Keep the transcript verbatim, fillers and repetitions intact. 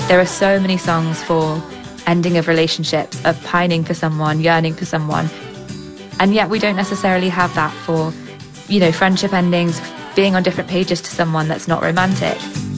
There are so many songs for ending of relationships, of pining for someone, yearning for someone. And yet we don't necessarily have that for, you know, friendship endings, being on different pages to someone that's not romantic.